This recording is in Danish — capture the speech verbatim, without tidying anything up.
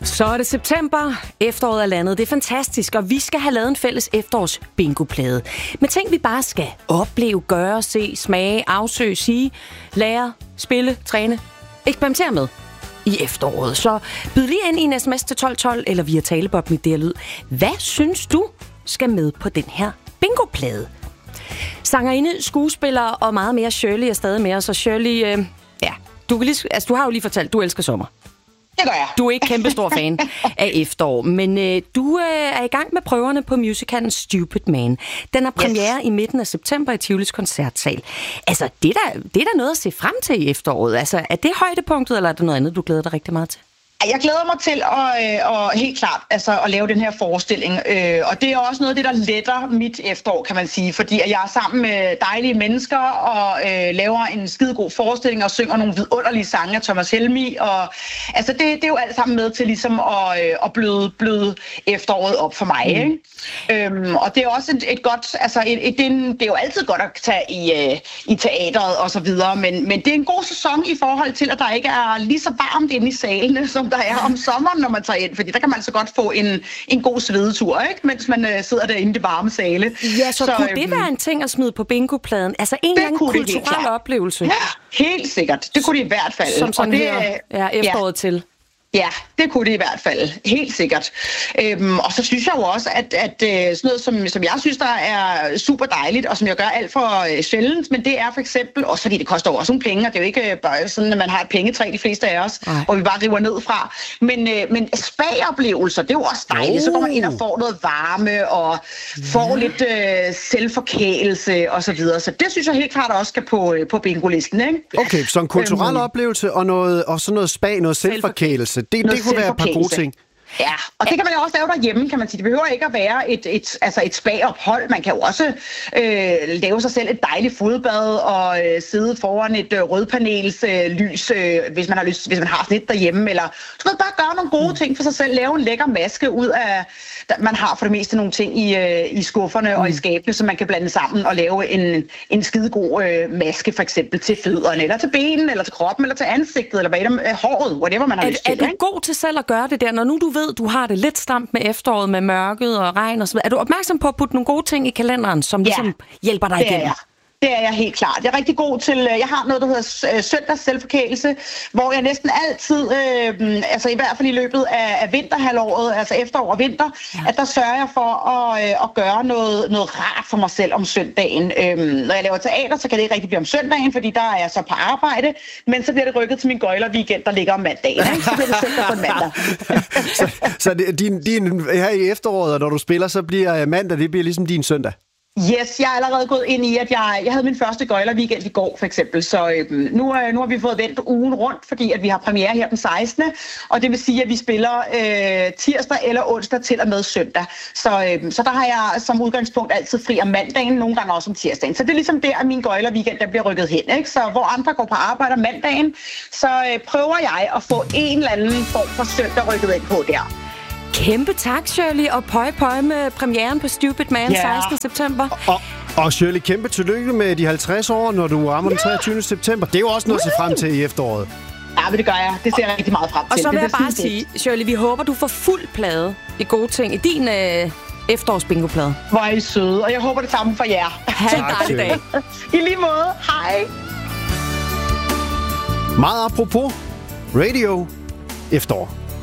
Så er det september, efteråret er landet. Det er fantastisk, og vi skal have lavet en fælles efterårs bingoplade. Med ting, vi bare skal opleve, gøre, se, smage, afsøge, sige, lære, spille, træne, eksperimentere med i efteråret. Så byd lige ind i en sms til tolv tolv eller via talebob med D R Lyd. Hvad synes du skal med på den her bingoplade? Sangerinde, skuespiller og meget mere. Shirley er stadig med os, og Shirley, øh, ja, du, kan lige, altså, du har jo lige fortalt, du elsker sommer. Det gør jeg. Du er ikke kæmpe stor fan af efterår, men øh, du øh, er i gang med prøverne på musicalen Stupid Man. Den har premiere yes. i midten af september i Tivolis koncertsal. Altså, det er, da, det er da noget at se frem til i efteråret. Altså, er det højdepunktet, eller er det noget andet, du glæder dig rigtig meget til? Jeg glæder mig til at, og helt klart altså, at lave den her forestilling, og det er også noget af det, der letter mit efterår, kan man sige, fordi jeg er sammen med dejlige mennesker og øh, laver en skidegod forestilling og synger nogle vidunderlige sange af Thomas Helmig, og altså, det, det er jo alt sammen med til ligesom at, øh, at bløde, bløde efteråret op for mig, mm. ikke? Øhm, og det er også et, et godt, altså et, et, det, er en, det er jo altid godt at tage i, øh, i teateret og så videre, men, men det er en god sæson i forhold til, at der ikke er lige så varmt inde i salene, som der er om sommeren, når man tager ind, fordi der kan man altså godt få en, en god svedetur, ikke? Mens man øh, sidder derinde i det varme sale. Ja, så, så kunne øhm, det være en ting at smide på bingopladen? Altså en eller anden kulturel oplevelse? Ja, helt sikkert. Det kunne det i hvert fald. Som sådan og det, her ja, efteråret ja. til. Ja, det kunne det i hvert fald. Helt sikkert. Øhm, og så synes jeg jo også, at, at sådan noget, som, som jeg synes, der er super dejligt, og som jeg gør alt for øh, sjældent, men det er for eksempel, også fordi det koster også nogle penge, og det er jo ikke bare sådan, at man har et pengetræ, de fleste af os, Ej. hvor vi bare river ned fra. Men, øh, men spa-oplevelser, det er jo også dejligt. Oh. Så går man ind og får noget varme, og får ja. lidt øh, selvforkælelse og så videre. Så det synes jeg helt klart også skal på, øh, på bingo-listen, ikke? Okay, så en kulturel øhm. oplevelse og, noget, og så noget spa, noget selvforkælelse. Det, det kunne være et par gode ting. Ja, og det kan man jo også lave derhjemme, kan man sige. Det behøver ikke at være et, et, altså et spa-ophold. Man kan jo også øh, lave sig selv et dejligt fodbad og øh, sidde foran et øh, rødpanels øh, lys, øh, hvis man har lyst, hvis man har sådan et derhjemme. Eller du ved, bare gøre nogle gode ting for sig selv. Lave en lækker maske ud af... Man har for det meste nogle ting i, øh, i skufferne mm. og i skabene, som man kan blande sammen og lave en, en skidegod øh, maske, for eksempel til fødderne, eller til benene, eller til kroppen, eller til ansigtet, eller hvad det er, håret, whatever man har er, lyst til. Er du ikke? god til selv at gøre det der, når nu du ved, du har det lidt stramt med efteråret, med mørket og regn og så videre? Er du opmærksom på at putte nogle gode ting i kalenderen, som ligesom ja, hjælper dig igennem? Det er jeg helt klart. Jeg er rigtig god til, jeg har noget, der hedder søndags selvforkælelse, hvor jeg næsten altid, øh, altså i hvert fald i løbet af, af vinterhalvåret, altså efterår og vinter, ja. at der sørger jeg for at, øh, at gøre noget, noget rart for mig selv om søndagen. Øhm, når jeg laver teater, så kan det ikke rigtig blive om søndagen, fordi der er jeg så på arbejde, men så bliver det rykket til min gøjler-weekend, der ligger om mandagen. Ikke? Så bliver det søndag på en mandag. så så det, din, din, her i efteråret, når du spiller, så bliver mandag, det bliver ligesom din søndag? Yes, jeg er allerede gået ind i, at jeg, jeg havde min første gøjler-weekend i går, for eksempel. Så øhm, nu, øh, nu har vi fået vendt ugen rundt, fordi at vi har premiere her den sekstende Og det vil sige, at vi spiller øh, tirsdag eller onsdag til og med søndag. Så, øhm, så der har jeg som udgangspunkt altid fri om mandagen, nogle gange også om tirsdagen. Så det er ligesom der, at min gøjler-weekend der bliver rykket hen. Ikke? Så hvor andre går på arbejde om mandagen, så øh, prøver jeg at få en eller anden form for søndag rykket ind på der. Kæmpe tak, Shirley, og pøj pøj med premieren på Stupid Man yeah. sekstende september. Og, og Shirley, kæmpe tillykke med de halvtreds år, når du rammer den treogtyvende september. Det er jo også noget at se frem til i efteråret. Ja, men det gør jeg. Det ser jeg rigtig meget frem til. Og så vil det jeg bare sige, Shirley, vi håber, du får fuld plade i gode ting i din øh, efterårsbingoplade. Hvor er I søde, og jeg håber det samme for jer. Ha' en dejlig dag. I lige måde. Hej. Meget apropos radio efterår.